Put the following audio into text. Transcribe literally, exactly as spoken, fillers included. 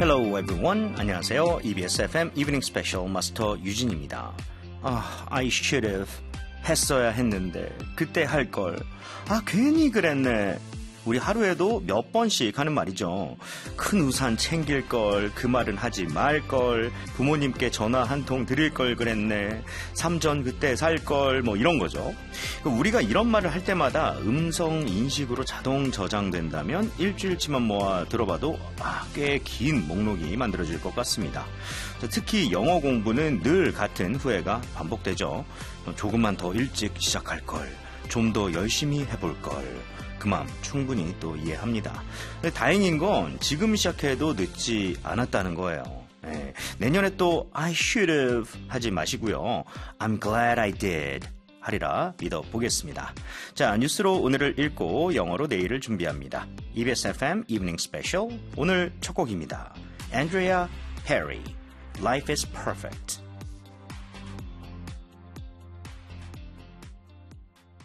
Hello everyone. 안녕하세요. 이비에스 에프엠 Evening Special 마스터 유진입니다. 아, I should have 했어야 했는데 그때 할 걸. 아, 괜히 그랬네. 우리 하루에도 몇 번씩 하는 말이죠. 큰 우산 챙길 걸, 그 말은 하지 말 걸, 부모님께 전화 한 통 드릴 걸 그랬네, 삼전 그때 살 걸, 뭐 이런 거죠. 우리가 이런 말을 할 때마다 음성 인식으로 자동 저장된다면 일주일치만 모아 들어봐도 아, 꽤 긴 목록이 만들어질 것 같습니다. 특히 영어 공부는 늘 같은 후회가 반복되죠. 조금만 더 일찍 시작할 걸, 좀 더 열심히 해볼 걸. 그 마음 충분히 또 이해합니다. 근데 다행인 건 지금 시작해도 늦지 않았다는 거예요. 네, 내년에 또 I should have 하지 마시고요. I'm glad I did 하리라 믿어보겠습니다. 자, 뉴스로 오늘을 읽고 영어로 내일을 준비합니다. 이비에스 에프엠 Evening Special 오늘 첫 곡입니다. Andrea Perry, Life is Perfect.